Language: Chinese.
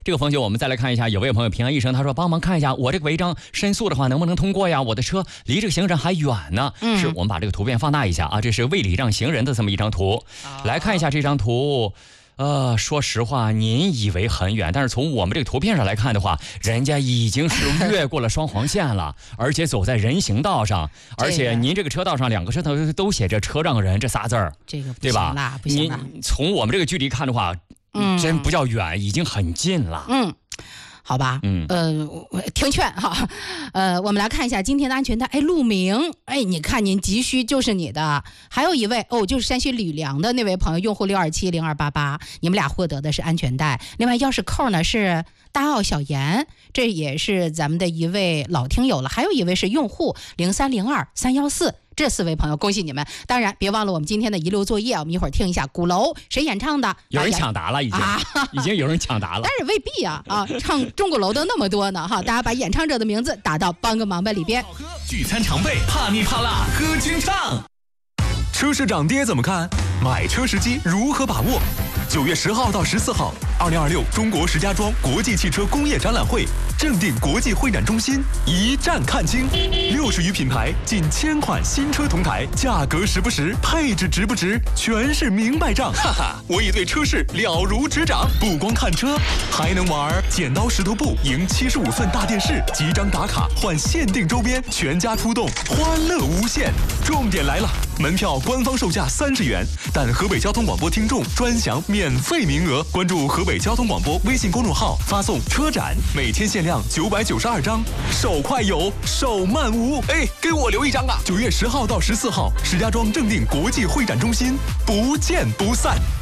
这个朋友，我们再来看一下，有位朋友平安医生，他说帮忙看一下我这个违章申诉的话能不能通过呀？我的车离这个行人还远呢。是我们把这个图片放大一下啊，这是未礼让行人的这么一张图。来看一下这张图。说实话，您以为很远，但是从我们这个图片上来看的话，人家已经是越过了双黄线了，而且走在人行道上，而且您这个车道上两个车头都写着车让人这仨字儿， 这个对吧？您从我们这个距离看的话，真不叫远，已经很近了。 好吧，听劝哈，我们来看一下今天的安全带，陆明，你看您急需就是你的，还有一位就是山西吕梁的那位朋友，用户6270288，你们俩获得的是安全带，另外钥匙扣呢是大奥小严，这也是咱们的一位老听友了，还有一位是用户0302314。这4位朋友，恭喜你们！当然，别忘了我们今天的遗留作业，我们一会儿听一下《鼓楼》，谁演唱的？ 有人抢答了，已经有人抢答了。 但是未必啊！唱钟鼓楼的那么多呢，哈！大家把演唱者的名字打到帮个忙吧里边。 聚餐常备，怕腻怕辣，歌君唱。车市涨跌怎么看？买车时机如何把握？9月10号到14号，2026中国石家庄国际汽车工业展览会正定国际会展中心一站看清，60余品牌，近1000款新车同台，价格实不实，配置值不值，全是明白账。哈哈，我已对车市了如指掌，不光看车，还能玩剪刀石头布赢75寸大电视，集章打卡换限定周边，全家出动，欢乐无限。重点来了，门票官方售价30元，但河北交通广播听众专享免费名额，关注河北交通广播微信公众号，发送车展，每天限量992张，手快有，手慢无。给我留一张啊！9月10号到14号，石家庄正定国际会展中心，不见不散。